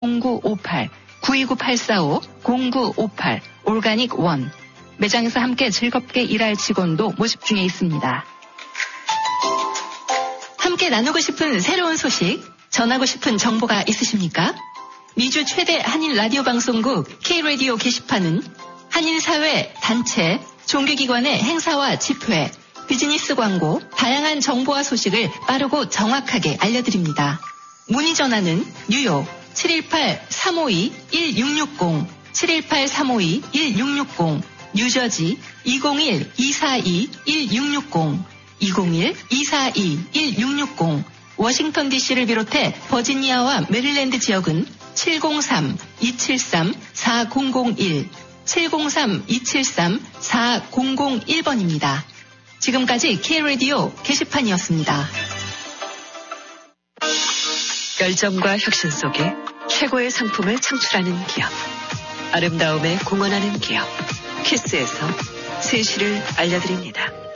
0958, 929-845-0958, 올가닉 원. 매장에서 함께 즐겁게 일할 직원도 모집 중에 있습니다. 함께 나누고 싶은 새로운 소식, 전하고 싶은 정보가 있으십니까? 미주 최대 한인 라디오 방송국 K-라디오 게시판은 한인사회, 단체, 종교기관의 행사와 집회, 비즈니스 광고, 다양한 정보와 소식을 빠르고 정확하게 알려드립니다. 문의 전화는 뉴욕 718-352-1660, 718-352-1660, 뉴저지 201-242-1660, 201-242-1660, 워싱턴 DC를 비롯해 버지니아와 메릴랜드 지역은 703-273-4001, 703-273-4001번입니다. 지금까지 K-라디오 게시판이었습니다. 열정과 혁신 속에 최고의 상품을 창출하는 기업. 아름다움에 공헌하는 기업. 키스에서 세시를 알려드립니다.